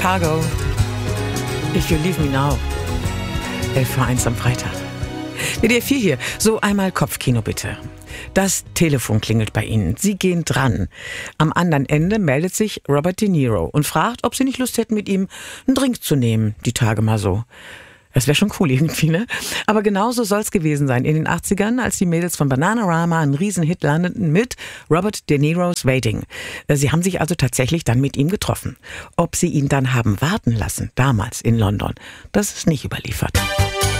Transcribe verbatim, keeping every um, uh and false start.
Cargo, If You Leave Me Now. elf vor eins am Freitag. W D R vier hier. So, einmal Kopfkino bitte. Das Telefon klingelt bei Ihnen. Sie gehen dran. Am anderen Ende meldet sich Robert De Niro und fragt, ob Sie nicht Lust hätten, mit ihm einen Drink zu nehmen. Die Tage mal so. Das wäre schon cool irgendwie, ne? Aber genauso soll es gewesen sein in den achtzigern, als die Mädels von Bananarama einen Riesenhit landeten mit Robert De Niro's Waiting. Sie haben sich also tatsächlich dann mit ihm getroffen. Ob sie ihn dann haben warten lassen, damals in London, das ist nicht überliefert.